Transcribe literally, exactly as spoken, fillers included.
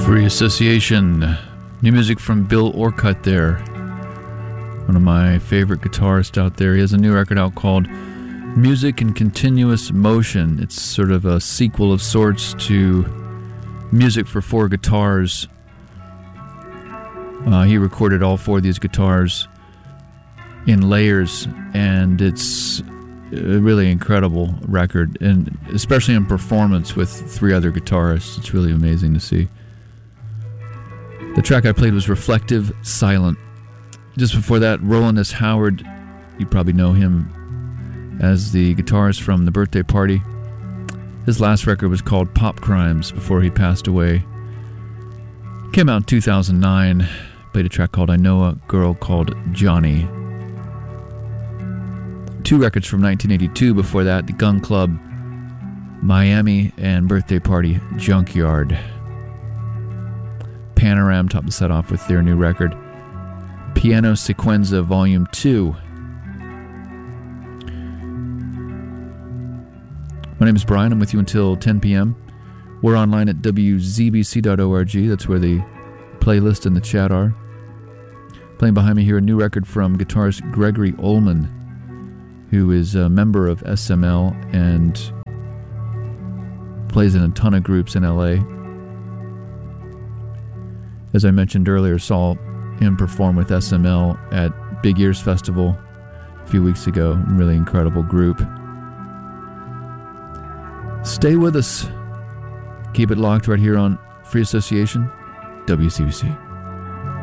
Free Association. New music from Bill Orcutt there. One of my favorite guitarists out there. He has a new record out called Music in Continuous Motion. It's sort of a sequel of sorts to Music for Four Guitars. Uh, he recorded all four of these guitars in layers, and it's a really incredible record, and especially in performance with three other guitarists. It's really amazing to see. The track I played was Reflective Silent. Just before that, Roland S. Howard. You probably know him as the guitarist from The Birthday Party. His last record was called Pop Crimes before he passed away. Came out in two thousand nine. Played a track called I Know a Girl Called Johnny. Two records from nineteen eighty-two before that, The Gun Club, Miami, and Birthday Party, Junkyard. Panoram topped the set off with their new record, Piano Sequenza Volume two. My name is Brian. I'm with you until ten p.m. We're online at w z b c dot org. That's where the playlist and the chat are. Playing behind me here, a new record from guitarist Gregory Ullman, who is a member of S M L and plays in a ton of groups in L A. As I mentioned earlier, saw him perform with S M L at Big Ears Festival a few weeks ago. Really incredible group. Stay with us. Keep it locked right here on Free Association, W C B C.